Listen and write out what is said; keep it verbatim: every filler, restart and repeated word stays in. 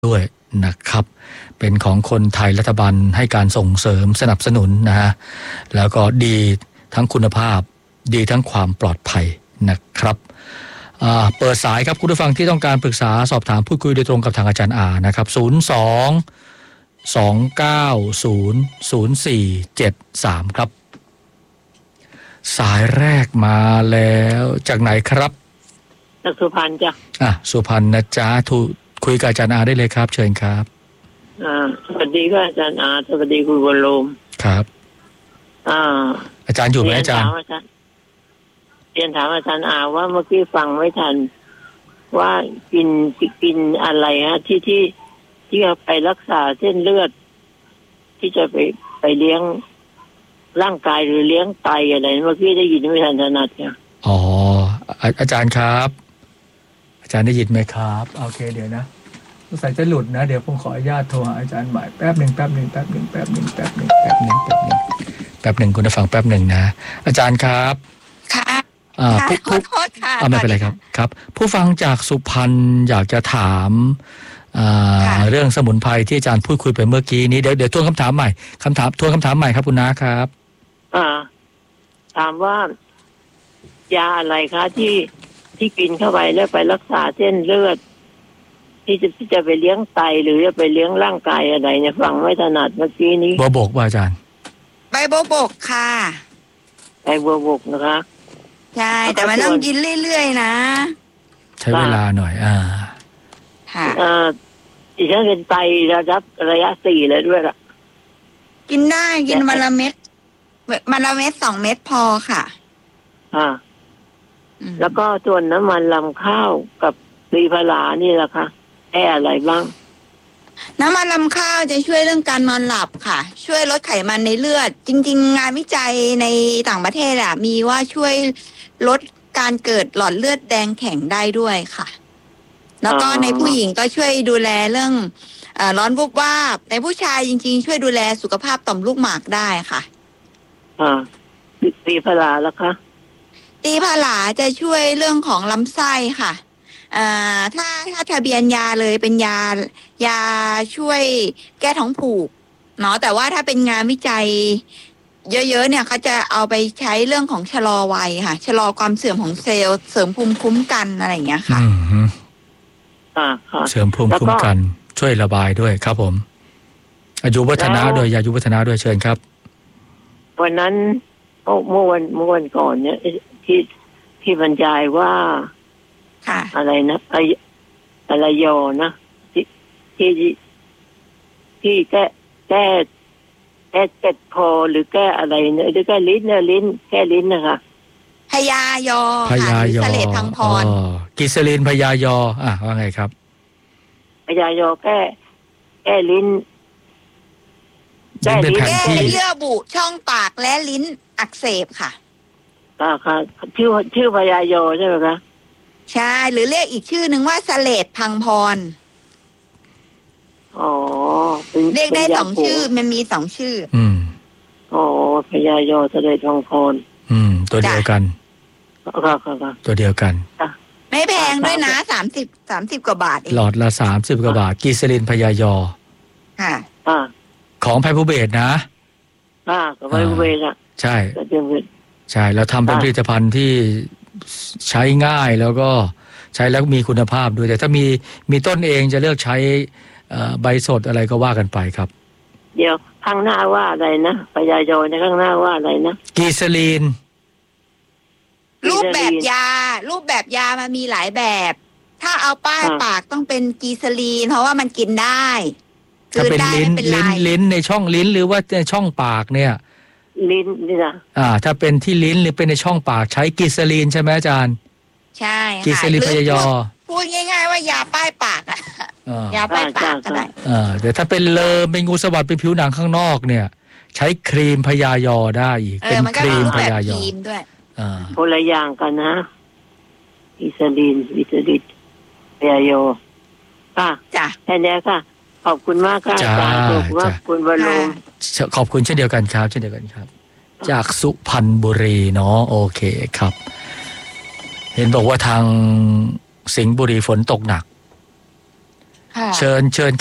ด้วยนะครับเป็นของคนไทยรัฐบาลให้การส่งเสริมสนับสนุนนะฮะแล้วก็ดีทั้งคุณภาพดีทั้งความปลอดภัยนะครับเปิดสายครับคุณผู้ฟังที่ต้องการปรึกษาสอบถามพูดคุยโดยตรงกับทางอาจารย์อานะครับศูนย์ สอง สอง เก้า ศูนย์ ศูนย์ สี่ เจ็ด สามครับสายแรกมาแล้วจากไหนครับจากสุพรรณจ้ะอ่ะสุพรรณนะจ๊ะทุคุยกับอาจารย์อาได้เลยครับเชิญครับอ่าสวัสดีครับอาจารย์อาสวัสดีคุณวรโรมครับอ่าอาจารย์อยู่ไหมอาจารย์เรียนถามอาจารย์อาว่าเมื่อกี้ฟังไม่ทันว่ากินกินอะไรฮะที่ที่ที่จะไปรักษาเส้นเลือดที่จะไปไปเลี้ยงร่างกายหรือเลี้ยงไตอะไรเมื่อกี้ได้ยินไม่ทันถนัดเนี่ยอ๋ออาจารย์ครับอาจารย์ได้ยินไหมครับโอเคเดี๋ยวนะสงสัยจะหลุดนะเดี๋ยวผมขออนุญาตโทรหาอาจารย์ใหม่แป๊บหนึ่งแป๊บหนึ่งแป๊บหนึ่งแป๊บหนึ่งแป๊บหนึ่งแป๊บหนึ่งแป๊บหนึ่งแป๊บหนึ่งคุณผู้ฟังแป๊บหนึ่งนะอาจารย์ครับค่ะอ่าผู้ผู้อ่าไม่เป็นไรครับครับผู้ฟังจากสุพรรณอยากจะถามอ่าเรื่องสมุนไพรที่อาจารย์พูดคุยไปเมื่อกี้นี้เดี๋ยวเดี๋ยวทวนคำถามใหม่คำถามทวนคำถามใหม่ครับคุณน้าครับอ่าถามว่ายาอะไรคะที่ที่กินเข้าไปแล้วไปรักษาเส้นเลือดที่จะที่จะไปเลี้ยงไตหรือจะไปเลี้ยงร่างกายอะไรเนี่ยฟังไม่ถนัดเมื่อกี้นี้บัวบกป่ะอาจารย์ใบบัวบกค่ะใบบัวบกนะคะใช่แต่มันต้องกินเรื่อยๆนะใช้เวลาหน่อยอ่าค่ะอ่าดิฉันเป็นไตระดับระยะสี่เลยด้วยล่ะกินได้กินวันละเม็ดวันละเม็ดสองเม็ดพอค่ะอ่าแล้วก็ส่วนน้ำมันลำข้าวกับรีพารานี่แหละค่ะแค่อะไรบ้างน้ำมันลำข้าวจะช่วยเรื่องการนอนหลับค่ะช่วยลดไขมันในเลือดจริงๆงานวิจัยในต่างประเทศอ่ะมีว่าช่วยลดการเกิดหลอดเลือดแดงแข็งได้ด้วยค่ะแล้วก็ในผู้หญิงก็ช่วยดูแลเรื่องอ่าร้อนวุบวาบในผู้ชายจริงๆช่วยดูแลสุขภาพต่อมลูกหมากได้ค่ะอ่ารีพาราแล้วคะรีพาราจะช่วยเรื่องของลำไส้ค่ะอ่าถ้าถ้าทะเบียนยาเลยเป็นยายาช่วยแก้ท้องผูกเนาะแต่ว่าถ้าเป็นงานวิจัยเยอะๆเนี่ยเขาจะเอาไปใช้เรื่องของชะลอวัยค่ะชะลอความเสื่อมของเซลล์เสริมภูมิคุ้มกันอะไรอย่างเงี้ยค่ะอืมอ่าค่ะเสริมภูมิคุ้มกันช่วยระบายด้วยครับผมอายุวัฒนะโดยอายุวัฒนะด้วยเชิญครับวันนั้นเมื่อวันเมื่อวันก่อนเนี่ยที่ที่บรรยายว่าอะไรนะไออะไรยอนะที่ที่ที่แก้แก้แก้เจ็บคอหรือแก้อะไรเนี่ยหรือแก้ลิ้นเนี่ยลิ้นแก้ลิ้นนะคะพยายอพยายอเสลดพังพรกิสลินพยายออ่ะว่าไงครับพยายอแก้แก้ลิ้นแก้ลิ้นแก้เยื่อบุช่องปากและลิ้นอักเสบค่ะอ่าค่ะชื่อชื่อพยายอใช่ไหมคะใช่หรือเรียกอีกชื่อหนึ่งว่าเสลดพังพรอ๋อเรียกได้สองชื่อมันมีสองชื่ออืมอ๋อพยายอเสลดพังพรอืมตัวเดียวกันค่ะค่ะตัวเดียวกันไม่แพงด้วยนะสามสิบสามสิบกว่าบาทเองหลอดละสามสิบกว่าบาทกิสลินพยายอค่ะอ่าของไพบูเบสนะอ่าของไพบูเบสอ่ะใช่ใช่แล้วทำเป็นผลิตภัณฑ์ที่ใช้ง่ายแล้วก็ใช้แล้วมีคุณภาพด้วยแต่ถ้ามีมีต้นเองจะเลือกใช้ใบสดอะไรก็ว่ากันไปครับเดี๋ยวข้างหน้าว่าอะไรนะพยายอในข้างหน้าว่าอะไรนะกีซาลีนรูปแบบยารูปแบบยามันมีหลายแบบถ้าเอาป้ายปากต้องเป็นกีซาลีนเพราะว่ามันกินได้ถ้าเป็นลิ้นลิ้นลิ้นในช่องลิ้นหรือว่าในช่องปากเนี่ยลิ้นนี่นะอ่าถ้าเป็นที่ลิ้นหรือเป็นในช่องปากใช้กิซาลีนใช่ไหมอาจารย์ใช่กิซาลีนพยายอพูดง่ายๆว่ายาป้ายปากอ่ะยาป้ายปากก็ได้อ่าเดี๋ยวถ้าเป็นเลอเป็นงูสวัสดิ์เป็นผิวหนังข้างนอกเนี่ยใช้ครีมพยายอได้อีกเป็นครีมพยายอด้วยอ่าคนละอย่างกันนะกิซาลีนวิตามินพยายอค่ะจ้ะแค่นี้ค่ะขอบคุณมากค่ะอาจารย์ขอบคุณมากคุณวรวงศ์ขอบคุณเช่นเดียวกันครับเช่นเดียวกันครับจากสุพรรณบุรีเนาะโอเคครับเห็นบอกว่าทางสิงห์บุรีฝนตกหนักเชิญเชิญ